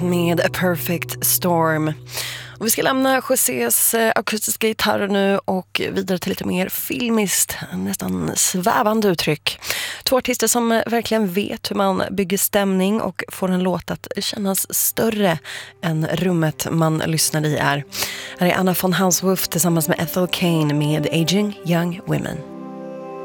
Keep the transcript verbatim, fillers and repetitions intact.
Med A Perfect Storm. Och vi ska lämna Josés akustiska gitarr nu och vidare till lite mer filmiskt, nästan svävande uttryck. Två artister som verkligen vet hur man bygger stämning och får en låt att kännas större än rummet man lyssnar i är. Här är Anna von Hanswolf tillsammans med Ethel Cain med Aging Young Women.